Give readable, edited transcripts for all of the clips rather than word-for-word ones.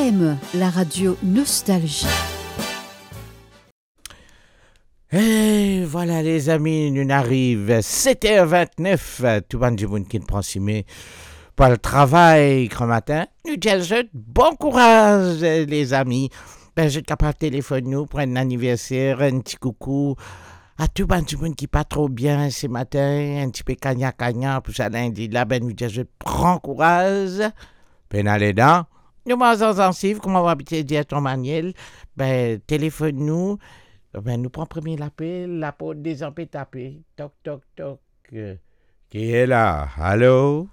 AM, la radio Nostalgie. Et voilà les amis, nous arrivons 7h29, tout le monde qui prend si mais pas le travail ce matin. Nous disons bon courage les amis. Ben, je suis capable de téléphoner nous pour un anniversaire, un petit coucou à tout le monde qui pas trop bien ce matin, un petit peu cagna, pour ça lundi là, ben nous disons prends courage. Ben allez dans. Nous sommes sensibles, comme on va habiter dire ton Maniel, ben téléphone-nous, ben nous prenons premier l'appel, la porte des empêches taper, toc toc toc. Qui est là? Allô?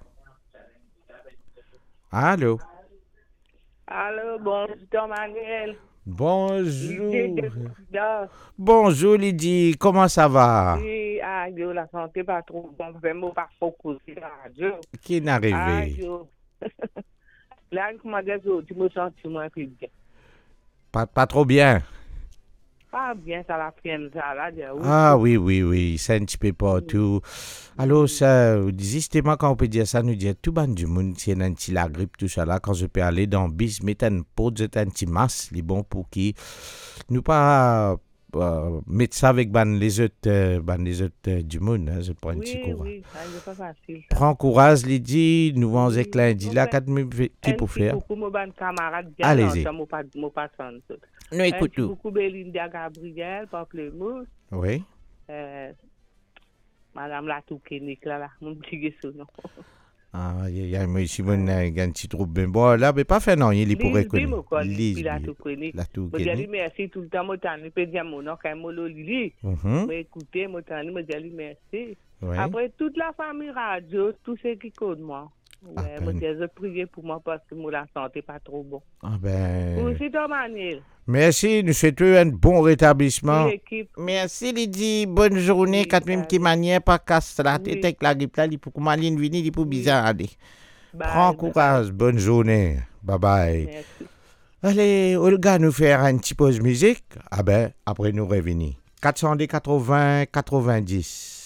Allô? Allô, bonjour Tom Manuel. Bonjour. Bonjour Lydie, comment ça va? Oui, aïe, la santé pas trop bon, vraiment pas focus sur la radio. Qui est arrivé? Aïe. Là, comment dire, tu me sens moins plus bien. Pas trop bien. Pas bien, ça la freine, ça là. Ah oui, c'est un petit peu partout. Alors, ça, justement, quand on peut dire ça, nous dit tout le du monde, si y a un petit la grippe, tout ça là, quand je peux aller dans bis, mettre une peau, un petit masque, les bons pour qui nous pas mettre ça avec les autres du monde, hein, je prends un petit courage. Oui, ça n'est pas facile. Prends courage, Lydie, nous vont avec lundi là, 4 minutes pour faire. Beaucoup de camarades, allez-y. Nous écoutons. Beaucoup Belinda Gabriel, Pamplemousse. Oui. Madame Latoukénique, là, mon petit son. Ah, il y a un petit trouble bien bon. Là, mais pas fait non, il est pour reconnaître. Lise, Latoukénique. Je merci tout le temps, moi, je peux dire mon nom, quand je Lili. Mais écoutez, moi, je dis merci. Après, toute la famille radio, tous ceux qui connaissent moi. Moi, je prie pour moi parce que moi, la santé n'est pas trop bon. Ah ben. Aussi, Tom Manuel. Merci, nous souhaitons un bon rétablissement. Merci Lydie, bonne journée. 4 minutes qui manière pas casse la tête avec la grippe là, il faut que Maline vienne, il faut bizarre aller. Prends courage, bonne journée. Bye bye. Merci. Allez, Olga nous faire un petit pause musique. Ah ben, après nous revenir. 480 90.